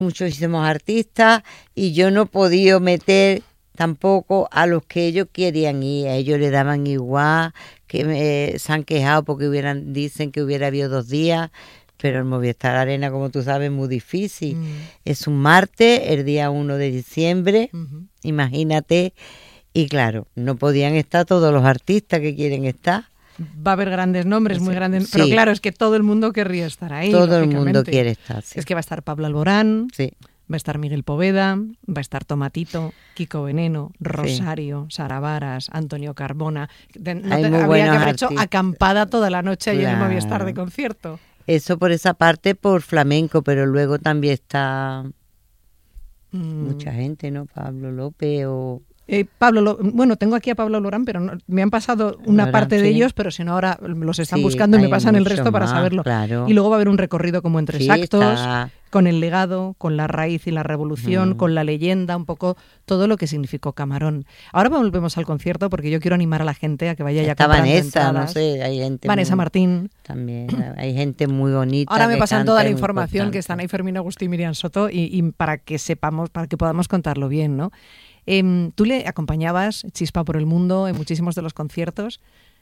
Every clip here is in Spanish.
muchísimos artistas y yo no he podido meter tampoco a los que ellos querían ir. A ellos le daban igual, que se han quejado porque dicen que hubiera habido 2 días, pero el Movistar Arena, como tú sabes, es muy difícil. Es un martes, el día 1 de diciembre, imagínate, y claro, no podían estar todos los artistas que quieren estar. Va a haber grandes nombres, muy grandes, pero claro, es que todo el mundo querría estar ahí. Todo el mundo quiere estar, sí. Es que va a estar Pablo Alborán, sí. Va a estar Miguel Poveda, va a estar Tomatito, Kiko Veneno, Rosario, Sara Varas, Antonio Carbona. Habría que haber hecho acampada toda la noche ahí en el Movistar de concierto. Eso por esa parte, por flamenco, pero luego también está mucha gente, ¿no? Pablo López o... bueno, tengo aquí a Pablo Alborán, pero no, me han pasado una parte de ellos, pero si no ahora los están buscando y me pasan el resto para saberlo. Claro. Y luego va a haber un recorrido como en 3 actos, con el legado, con la raíz y la revolución, con la leyenda, un poco todo lo que significó Camarón. Ahora volvemos al concierto porque yo quiero animar a la gente a que vaya ya comprando entradas. No sé, hay gente Vanessa Martín. También, hay gente muy bonita. Ahora me pasan toda la información que están ahí Fermín Agustí y Miriam Soto y para que sepamos, para que podamos contarlo bien, ¿no? Tú le acompañabas, Chispa por el Mundo, en muchísimos de los conciertos.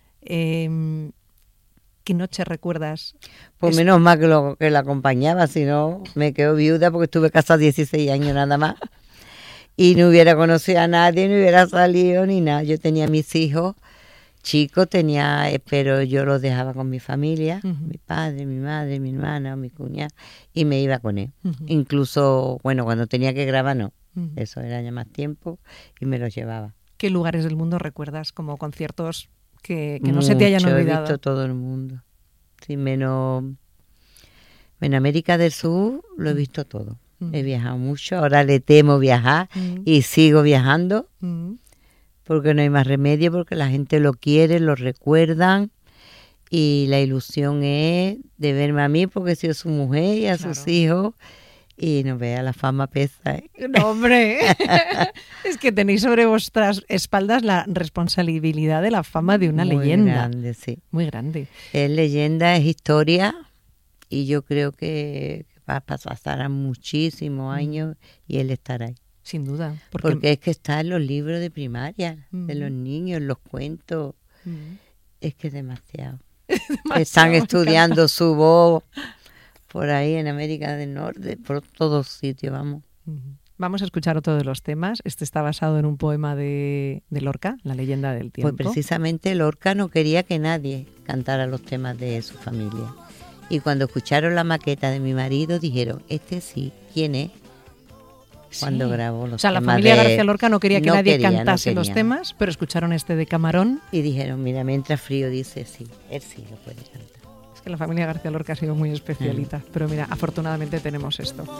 ¿Qué noche recuerdas? Pues menos mal que la acompañaba, si no me quedo viuda porque estuve casada 16 años nada más. Y no hubiera conocido a nadie, no hubiera salido ni nada. Yo tenía mis hijos chicos, pero yo los dejaba con mi familia, mi padre, mi madre, mi hermana, mi cuñada, y me iba con él. Incluso, bueno, cuando tenía que grabar, no. Eso era ya más tiempo y me los llevaba. ¿Qué lugares del mundo recuerdas como conciertos que no se te hayan olvidado? He visto todo el mundo. Sí, menos en América del Sur lo he visto todo. He viajado mucho, ahora le temo viajar y sigo viajando porque no hay más remedio, porque la gente lo quiere, lo recuerdan y la ilusión es de verme a mí porque soy su mujer y a sus hijos. Y no vea, la fama pesa. No, hombre, es que tenéis sobre vuestras espaldas la responsabilidad de la fama de una leyenda. Muy grande, sí. Muy grande. Es leyenda, es historia y yo creo que pasarán muchísimos años y él estará ahí. Sin duda. Porque es que está en los libros de primaria, de los niños, los cuentos. Es que es demasiado. Están estudiando su voz. Por ahí en América del Norte, por todos sitios, vamos. Vamos a escuchar otro de los temas. Este está basado en un poema de Lorca, La leyenda del tiempo. Pues precisamente Lorca no quería que nadie cantara los temas de su familia. Y cuando escucharon la maqueta de mi marido, dijeron, este sí, ¿quién es? Cuando grabó los temas. O sea, la familia García Lorca no quería que nadie cantase los temas, pero escucharon este de Camarón. Y dijeron, mira, me entra frío, dice, sí, él sí lo puede cantar. Es que la familia García Lorca ha sido muy especialita, pero mira, afortunadamente tenemos esto.